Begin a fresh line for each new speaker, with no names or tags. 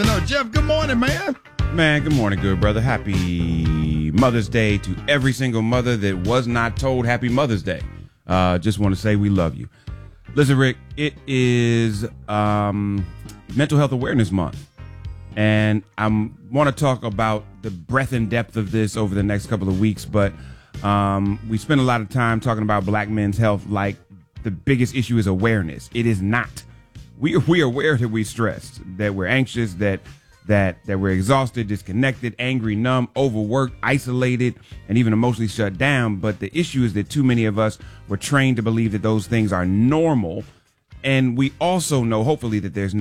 No, Jeff, good morning, man.
Man, good morning, good brother. Happy Mother's Day to every single mother that was not told Happy Mother's Day. Just want to say we love you. Listen, Rick, it is Mental Health Awareness Month. And I want to talk about the breadth and depth of this over the next couple of weeks. But we spend a lot of time talking about black men's health like the biggest issue is awareness. It is not. We are aware that we're stressed, that we're anxious, that we're exhausted, disconnected, angry, numb, overworked, isolated, and even emotionally shut down. But the issue is that too many of us were trained to believe that those things are normal. And we also know, hopefully, that there's